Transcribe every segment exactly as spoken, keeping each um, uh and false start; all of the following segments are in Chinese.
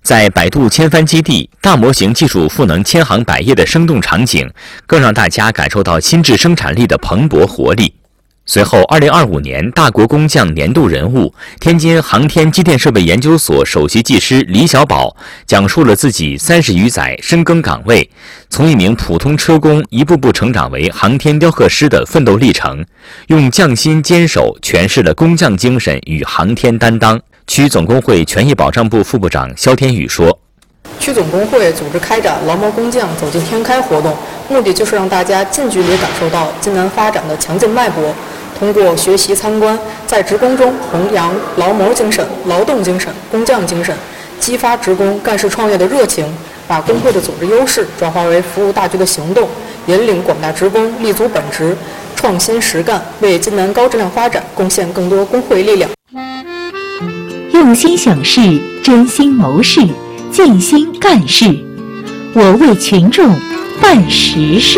在百度千帆基地，大模型技术赋能千行百业的生动场景，更让大家感受到新质生产力的蓬勃活力。随后，二零二五年大国工匠年度人物，天津航天机电设备研究所首席技师李小宝讲述了自己三十余载深耕岗位，从一名普通车工一步步成长为航天雕刻师的奋斗历程，用匠心坚守诠释了工匠精神与航天担当。区总工会权益保障部副部长肖天宇说：“ 区总工会组织开展劳模工匠走进天开活动，目的就是让大家近距离感受到津南发展的强劲脉搏。通过学习参观，在职工中弘扬劳模精神、劳动精神、工匠精神，激发职工干事创业的热情，把工会的组织优势转化为服务大局的行动，引领广大职工立足本职，创新实干，为津南高质量发展贡献更多工会力量。” 用心想事，真心谋事，尽心干事，我为群众办实事。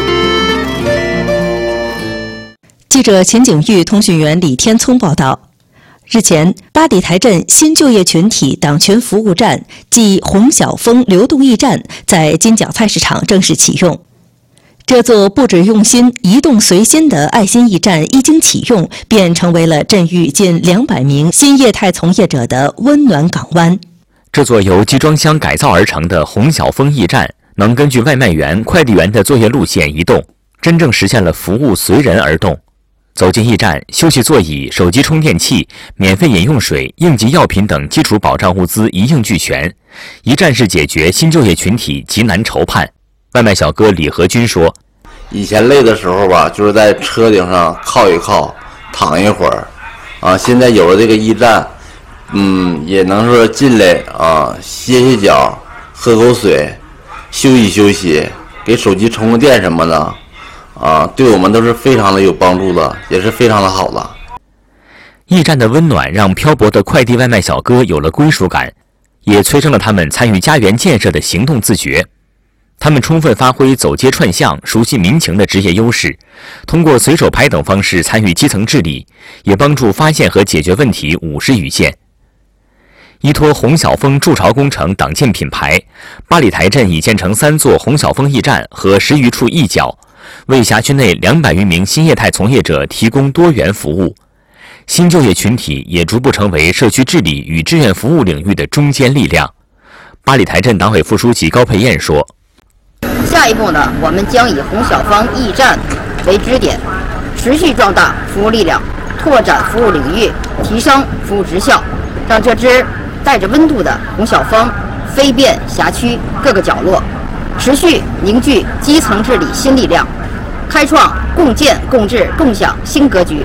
记者钱景玉、通讯员李天聪报道，日前，八里台镇新就业群体党群服务站暨洪晓峰流动驿站在金角菜市场正式启用。这座布置用心、移动随心的爱心驿站一经启用，便成为了镇域近两百名新业态从业者的温暖港湾。 这座由集装箱改造而成的洪晓峰驿站，能根据外卖员、快递员的作业路线移动，真正实现了服务随人而动。走进驿站，休息座椅、手机充电器、免费饮用水、应急药品等基础保障物资一应俱全，一站式解决新就业群体急难愁盼。外卖小哥李和军说：“ 以前累的时候吧，就是在车顶上靠一靠，躺一会儿，啊，现在有了这个驿站，嗯，也能说进来啊，歇歇脚，喝口水，休息休息，给手机充个电什么的，啊，对我们都是非常的有帮助的，也是非常的好的。” 驿站的温暖让漂泊的快递外卖小哥有了归属感，也催生了他们参与家园建设的行动自觉。他们充分发挥走街串巷、熟悉民情的职业优势，通过随手拍等方式参与基层治理，也帮助发现和解决问题五十余件。依托洪晓峰筑巢工程党建品牌，八里台镇已建成三座洪晓峰驿站和十余处驿角，为辖区内两百余名新业态从业者提供多元服务。新就业群体也逐步成为社区治理与志愿服务领域的中坚力量。八里台镇党委副书记高佩燕说：“ 下一步呢，我们将以洪晓峰驿站为支点，持续壮大服务力量，拓展服务领域，提升服务质效，让这支带着温度的洪晓峰飞遍辖区各个角落，持续凝聚基层治理新力量，开创共建共治共享新格局。”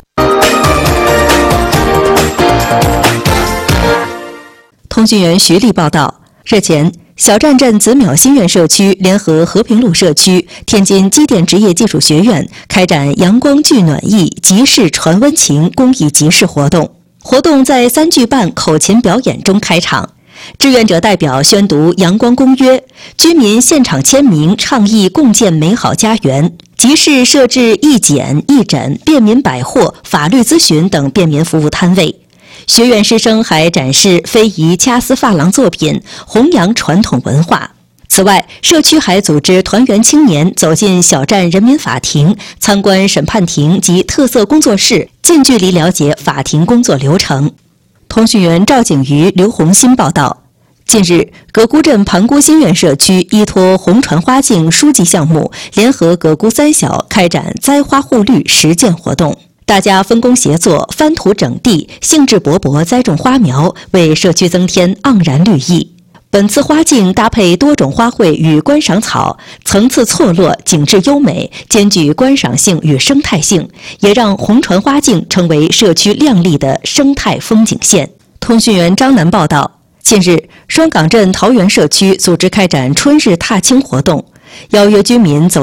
通讯员徐丽报道，日前，小站镇子淼新苑社区联合和平路社区、天津机电职业技术学院开展阳光聚暖意、集市传温情公益集市活动。活动在三句半口琴表演中开场，志愿者代表宣读《阳光公约》，居民现场签名倡议共建美好家园。集市设置义检、义诊、便民百货、法律咨询等便民服务摊位。学院师生还展示非遗掐丝珐琅作品，弘扬传统文化。此外，社区还组织团员青年走进小站人民法庭，参观审判庭及特色工作室，近距离了解法庭工作流程。通讯员赵景瑜、刘红新报道，近日，葛沽镇盘沽新苑社区依托红传花径书记项目，联合葛沽三小开展栽花护绿实践活动。大家分工协作，翻土整地，兴致勃勃栽种花苗，为社区增添盎然绿意。本次花径搭配多种花卉与观赏草，层次错落，景致优美，兼具观赏性与生态性，也让红传花径成为社区亮丽的生态风景线。通讯员张楠报道，近日，双港镇桃园社区组织开展春日踏青活动，邀约居民走